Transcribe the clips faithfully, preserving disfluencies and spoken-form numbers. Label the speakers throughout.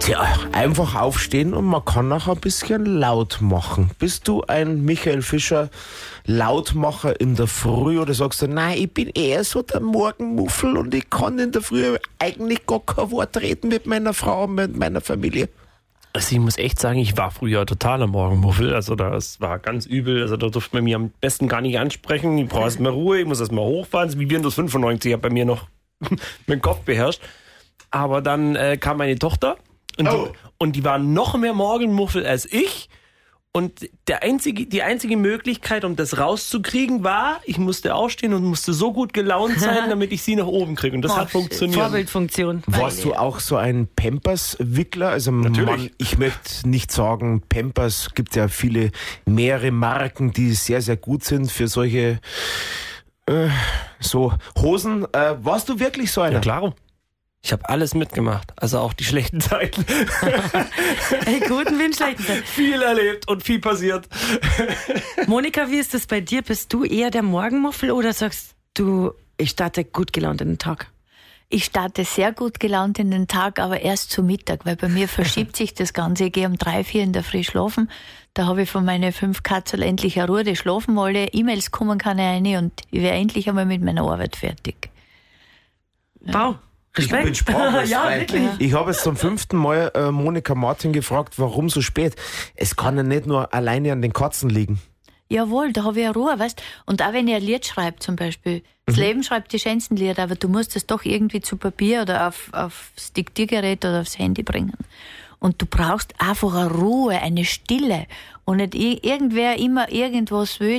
Speaker 1: Tja, einfach aufstehen und man kann auch ein bisschen laut machen. Bist du ein Michael Fischer Lautmacher in der Früh oder sagst du, nein, ich bin eher so der Morgenmuffel und ich kann in der Früh eigentlich gar kein Wort reden mit meiner Frau und mit meiner Familie?
Speaker 2: Also ich muss echt sagen, ich war früher totaler Morgenmuffel, also das war ganz übel, also da durfte man mich am besten gar nicht ansprechen, ich brauche erstmal Ruhe, ich muss erstmal hochfahren, das ist wie Windows fünfundneunzig hat bei mir noch meinen Kopf beherrscht. Aber dann äh, kam meine Tochter und, oh. die, und die war noch mehr Morgenmuffel als ich. Und der einzige, die einzige Möglichkeit, um das rauszukriegen, war, ich musste aufstehen und musste so gut gelaunt sein, damit ich sie nach oben kriege. Und das oh, hat funktioniert.
Speaker 3: Vorbildfunktion.
Speaker 1: Warst du auch so ein Pampers-Wickler? Also
Speaker 2: Natürlich.
Speaker 1: Man, ich möchte nicht sagen, Pampers gibt ja viele, mehrere Marken, die sehr, sehr gut sind für solche äh, so Hosen. Äh, warst du wirklich so einer?
Speaker 2: Ja, klar. Ich habe alles mitgemacht, also auch die schlechten Zeiten.
Speaker 3: Die guten wie in schlechten Zeiten.
Speaker 2: Viel erlebt und viel passiert.
Speaker 3: Monika, wie ist das bei dir? Bist du eher der Morgenmuffel oder sagst du, ich starte gut gelaunt in den Tag?
Speaker 4: Ich starte sehr gut gelaunt in den Tag, aber erst zu Mittag, weil bei mir verschiebt sich das Ganze. Ich gehe um drei, vier in der Früh schlafen. Da habe ich von meinen fünf Katzel endlich eine Ruhe, die schlafen alle. E-Mails kommen keine rein und ich wäre endlich einmal mit meiner Arbeit fertig.
Speaker 3: Wow. Respekt.
Speaker 1: Ich bin sprachlos.
Speaker 3: Ja,
Speaker 1: wirklich. Ich habe jetzt zum fünften Mal äh, Monika Martin gefragt, warum so spät? Es kann ja nicht nur alleine an den Katzen liegen.
Speaker 4: Jawohl, da habe ich ja Ruhe, weißt. Und auch wenn ich ein Lied schreibe zum Beispiel. Das mhm. Leben schreibt die schönsten Lieder, aber du musst es doch irgendwie zu Papier oder auf, aufs Diktiergerät oder aufs Handy bringen. Und du brauchst einfach eine Ruhe, eine Stille. Und nicht irgendwer immer irgendwas will.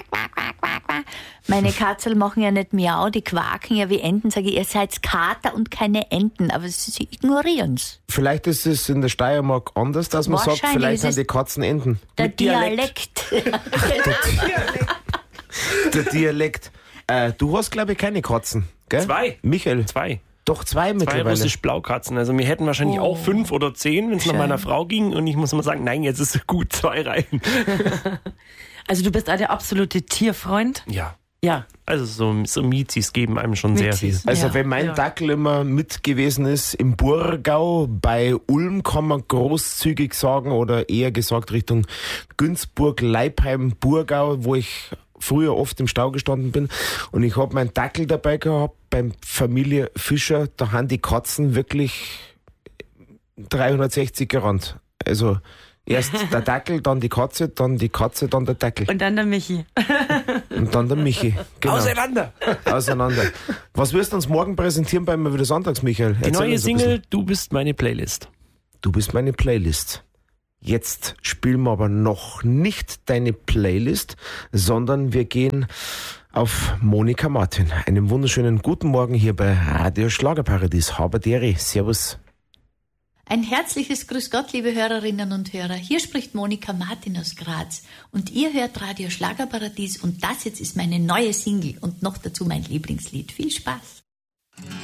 Speaker 4: Meine Katzel machen ja nicht miau, die quaken ja wie Enten. Sage ich, ihr seid Kater und keine Enten, aber sie ignorieren es.
Speaker 1: Vielleicht ist es in der Steiermark anders, dass man sagt, vielleicht sind die Katzen Enten.
Speaker 4: Der Mit Dialekt.
Speaker 1: Dialekt. der Dialekt. Der Dialekt. Äh, du hast, glaube ich, keine Katzen, gell?
Speaker 2: Zwei.
Speaker 1: Michael.
Speaker 2: Zwei.
Speaker 1: Doch, zwei mittlerweile.
Speaker 2: Zwei russisch-Blaukatzen. Also wir hätten wahrscheinlich oh. auch fünf oder zehn, wenn es nach meiner Frau ging. Und ich muss immer sagen, nein, jetzt ist es gut, zwei Reihen.
Speaker 3: Also du bist auch der absolute Tierfreund?
Speaker 2: Ja.
Speaker 3: Ja.
Speaker 2: Also so, so Mizis geben einem schon Mizis. sehr viel.
Speaker 1: Also
Speaker 3: ja,
Speaker 1: wenn mein
Speaker 3: ja.
Speaker 1: Dackel immer mit gewesen ist im Burgau, bei Ulm kann man großzügig sagen oder eher gesagt Richtung Günzburg, Leipheim, Burgau, wo ich früher oft im Stau gestanden bin und ich habe meinen Dackel dabei gehabt beim Familie Fischer, da haben die Katzen wirklich dreihundertsechzig gerannt. Also erst der Dackel, dann die Katze, dann die Katze, dann der Dackel.
Speaker 3: Und dann der Michi.
Speaker 1: Und dann der Michi. Genau.
Speaker 2: Auseinander.
Speaker 1: Auseinander. Was wirst du uns morgen präsentieren bei Mal wieder Sonntags, Michael?
Speaker 2: Die
Speaker 1: Erzähl
Speaker 2: neue
Speaker 1: uns ein
Speaker 2: Single,
Speaker 1: bisschen.
Speaker 2: Du bist meine Playlist.
Speaker 1: Du bist meine Playlist. Jetzt spielen wir aber noch nicht deine Playlist, sondern wir gehen auf Monika Martin. Einen wunderschönen guten Morgen hier bei Radio Schlagerparadies. Haberdere. Servus.
Speaker 4: Ein herzliches Grüß Gott, liebe Hörerinnen und Hörer. Hier spricht Monika Martin aus Graz. Und ihr hört Radio Schlagerparadies und das jetzt ist meine neue Single und noch dazu mein Lieblingslied. Viel Spaß.